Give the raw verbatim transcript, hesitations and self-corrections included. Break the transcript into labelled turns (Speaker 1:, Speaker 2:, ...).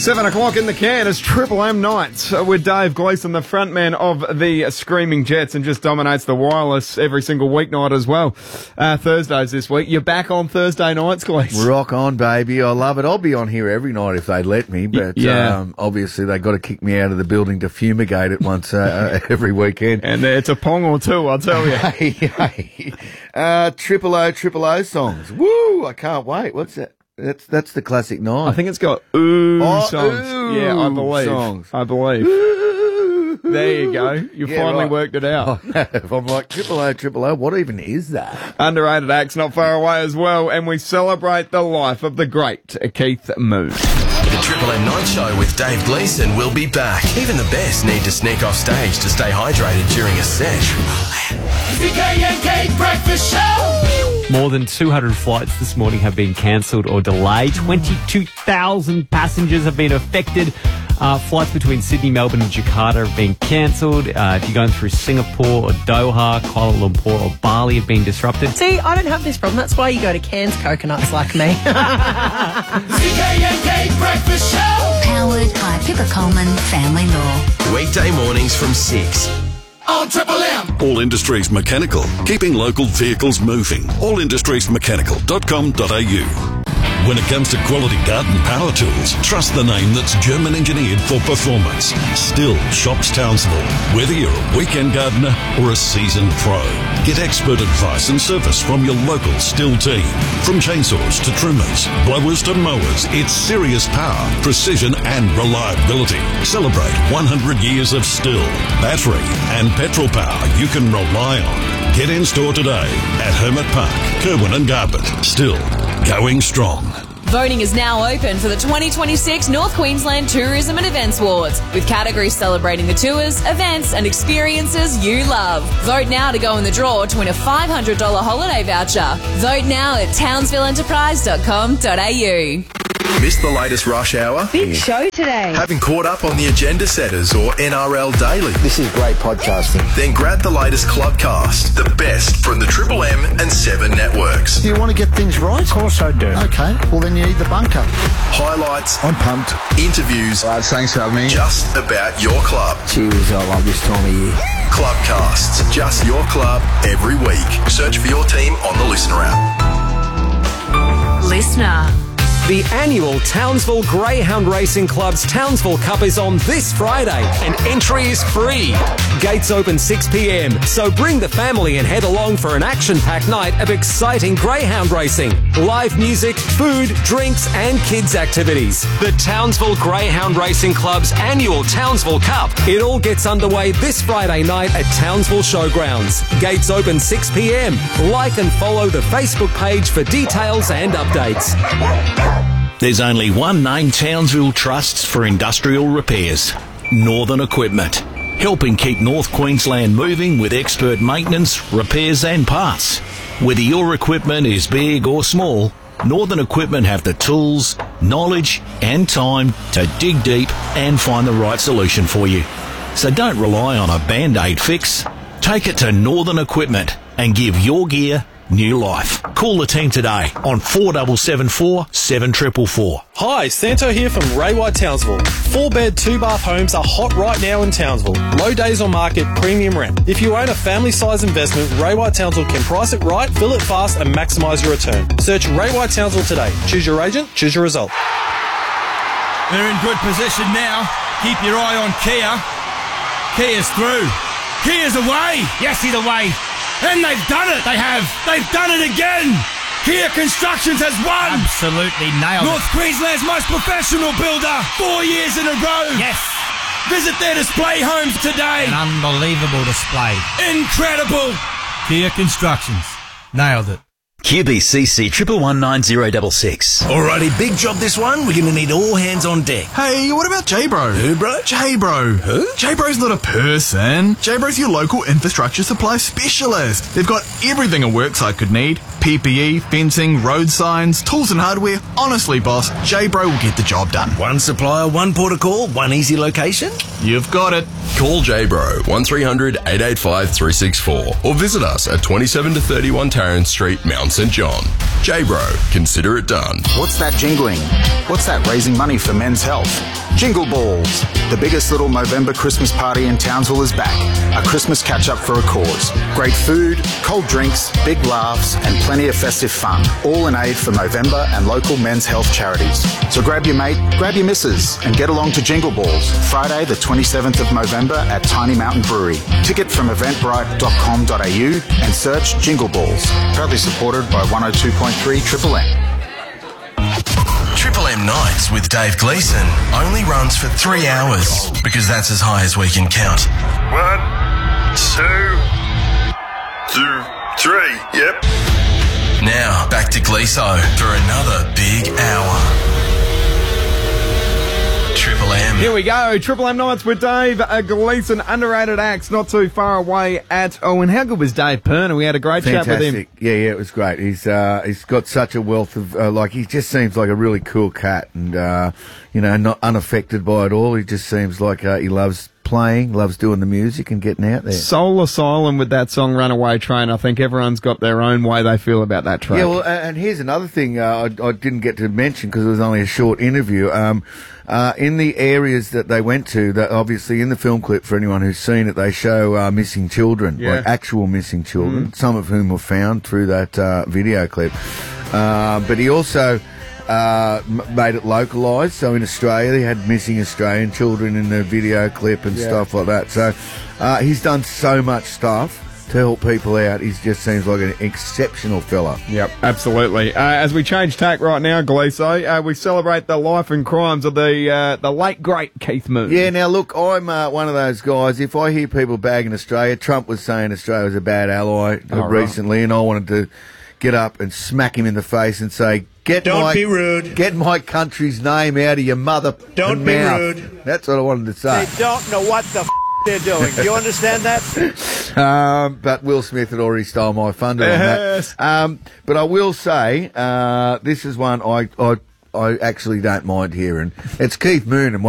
Speaker 1: Seven o'clock in the can is Triple M Nights with Dave Gleeson, the frontman of the Screaming Jets, and just dominates the wireless every single weeknight as well. Uh, Thursdays this week. You're back on Thursday nights, Gleeson.
Speaker 2: Rock on, baby. I love it. I'll be on here every night if they let me, but
Speaker 1: yeah.
Speaker 2: um, obviously they've got to kick me out of the building to fumigate it once uh, every weekend.
Speaker 1: And it's a pong or two, I'll tell you.
Speaker 2: Hey, hey. Uh, triple O, triple O songs. Woo! I can't wait. What's that? That's that's the classic nine.
Speaker 1: I think it's got ooh
Speaker 2: oh,
Speaker 1: songs.
Speaker 2: Ooh
Speaker 1: yeah, I believe.
Speaker 2: Songs.
Speaker 1: I believe.
Speaker 2: Ooh.
Speaker 1: There you go. You
Speaker 2: Yeah,
Speaker 1: finally
Speaker 2: right.
Speaker 1: worked it out.
Speaker 2: I'm like, triple O, triple O, what even is that?
Speaker 1: Underrated acts not far away as well, and we celebrate the life of the great Keith Moon.
Speaker 3: The Triple M Night Show with Dave Gleeson will be back. Even the best need to sneak off stage to stay hydrated during a set.
Speaker 4: C K N K Breakfast Show!
Speaker 5: More than two hundred flights this morning have been cancelled or delayed. twenty-two thousand passengers have been affected. Uh, flights between Sydney, Melbourne and Jakarta have been cancelled. Uh, if you're going through Singapore or Doha, Kuala Lumpur or Bali have been disrupted.
Speaker 6: See, I don't have this problem. That's why you go to Cairns Coconuts like me.
Speaker 4: C K N K Breakfast Show!
Speaker 7: Powered by Pippa Coleman Family Law.
Speaker 3: Weekday mornings from six.
Speaker 4: On Triple M!
Speaker 8: All Industries Mechanical, keeping local vehicles moving. all industries mechanical dot com dot a u. When it comes to quality garden power tools, trust the name that's German engineered for performance. Still Shops Townsville. Whether you're a weekend gardener or a seasoned pro, get expert advice and service from your local Still team. From chainsaws to trimmers, blowers to mowers, it's serious power, precision and reliability. Celebrate one hundred years of Still, battery and petrol power you can rely on. Get in store today at Hermit Park, Kerwin and Garbutt. Still going strong.
Speaker 9: Voting is now open for the twenty twenty-six North Queensland Tourism and Events Awards, with categories celebrating the tours, events and experiences you love. Vote now to go in the draw to win a five hundred dollars holiday voucher. Vote now at townsville enterprise dot com dot a u.
Speaker 3: Missed the latest rush hour?
Speaker 6: Big show today.
Speaker 3: Haven't caught up on the agenda setters or N R L Daily?
Speaker 10: This is great podcasting.
Speaker 3: Then grab the latest Clubcast, the best from the Triple M and Seven networks.
Speaker 10: Do you want to get things right? Of course I do. Okay, well then you need the bunker.
Speaker 3: Highlights,
Speaker 10: I'm pumped.
Speaker 3: interviews,
Speaker 10: Lads, thanks for having me.
Speaker 3: just about your club.
Speaker 10: Cheers, I love this time of year.
Speaker 3: Clubcasts, just your club every week. Search for your team on the Listener app.
Speaker 9: Listener.
Speaker 11: The annual Townsville Greyhound Racing Club's Townsville Cup is on this Friday and entry is free. Gates open six p m, so bring the family and head along for an action-packed night of exciting greyhound racing. Live music, food, drinks and kids activities. The Townsville Greyhound Racing Club's annual Townsville Cup. It all gets underway this Friday night at Townsville Showgrounds. Gates open six p m. Like and follow the Facebook page for details and updates.
Speaker 12: There's only one name Townsville trusts for industrial repairs. Northern Equipment. Helping keep North Queensland moving with expert maintenance, repairs and parts. Whether your equipment is big or small, Northern Equipment have the tools, knowledge and time to dig deep and find the right solution for you. So don't rely on a Band-Aid fix. Take it to Northern Equipment and give your gear new life. Call the team today on four seven seven four, seven four four four.
Speaker 13: Hi, Santo here from Ray White Townsville. Four bed, two bath homes are hot right now in Townsville. Low days on market, premium rent. If you own a family size investment, Ray White Townsville can price it right, fill it fast and maximise your return. Search Ray White Townsville today. Choose your agent, choose your result.
Speaker 14: They're in good position now. Keep your eye on Kia. Kia's through. Kia's away. Yes, he's away. And they've done it. They have. They've done it again. Kia Constructions has won. Absolutely nailed North it. Queensland's most professional builder. Four years in a row. Yes. Visit their display homes today. An unbelievable display. Incredible. Kia Constructions. Nailed it.
Speaker 15: Q B C C triple one nine zero six six.
Speaker 3: Alrighty, big job this one. We're going to need all hands on deck.
Speaker 16: Hey, what about J-Bro?
Speaker 3: Who, bro?
Speaker 16: J-Bro.
Speaker 3: Who?
Speaker 16: J-Bro's not a person. J-Bro's your local infrastructure supply specialist. They've got everything a worksite could need. P P E, fencing, road signs, tools and hardware. Honestly, boss, J-Bro will get the job done.
Speaker 3: One supplier, one port of call, one easy location?
Speaker 16: You've got it.
Speaker 17: Call J-Bro one three hundred, eight eight five, three six four or visit us at twenty-seven to thirty-one Tarrant Street, Mount
Speaker 3: St John. J-Bro, consider it done.
Speaker 17: What's that jingling? What's that raising money for men's health? Jingle Balls. The biggest little Movember Christmas party in Townsville is back. A Christmas catch-up for a cause. Great food, cold drinks, big laughs, and plenty of festive fun. All in aid for Movember and local men's health charities. So grab your mate, grab your missus, and get along to Jingle Balls, Friday the twenty-seventh of November at Tiny Mountain Brewery. Ticket from eventbrite dot com dot a u and search Jingle Balls. Proudly supported by one oh two point three Triple M.
Speaker 3: Triple M Nights with Dave Gleeson only runs for three hours because that's as high as we can count.
Speaker 18: One, two, two, three, yep.
Speaker 3: Now, back to Gleeso for another big hour. Triple M.
Speaker 1: Here we go. Triple M Nights with Dave uh, Gleeson. Underrated acts not too far away at... Oh, and how good was Dave Perner? We had a great
Speaker 2: Fantastic.
Speaker 1: chat with him.
Speaker 2: Yeah, yeah, it was great. He's uh, he's got such a wealth of... Uh, like, he just seems like a really cool cat and, uh, you know, not unaffected by it all. He just seems like uh, he loves playing, loves doing the music and getting out there.
Speaker 1: Soul Asylum with that song Runaway Train. I think everyone's got their own way they feel about that track.
Speaker 2: Yeah, well, and here's another thing uh, I, I didn't get to mention because it was only a short interview. Um, uh, in the areas that they went to, that obviously in the film clip, for anyone who's seen it, they show uh, missing children,
Speaker 1: Yeah.
Speaker 2: like actual missing children,
Speaker 1: Mm.
Speaker 2: some of whom were found through that uh, video clip. Uh, but he also... Uh, m- made it localised, so in Australia they had missing Australian children in the video clip and
Speaker 1: Yeah.
Speaker 2: stuff like that. So uh, he's done so much stuff to help people out. He just seems like an exceptional fella.
Speaker 1: Yep, absolutely. Uh, as we change tack right now, Gleeso, uh, we celebrate the life and crimes of the uh, the late great Keith Moon.
Speaker 2: Yeah, now look, I'm uh, one of those guys. If I hear people bagging Australia, Trump was saying Australia was a bad ally uh,
Speaker 1: Oh, right.
Speaker 2: recently, and I wanted to get up and smack him in the face and say, Get
Speaker 18: Don't
Speaker 2: my,
Speaker 18: be rude.
Speaker 2: Get my country's name out of your mother.
Speaker 18: Don't be
Speaker 2: mouth.
Speaker 18: rude.
Speaker 2: That's what I wanted to say.
Speaker 18: They don't know what the f- they're doing. Do you understand that?
Speaker 2: Um, but Will Smith had already stole my thunder
Speaker 1: Yes.
Speaker 2: on that. Um, but I will say, uh, this is one I, I, I actually don't mind hearing. It's Keith Moon and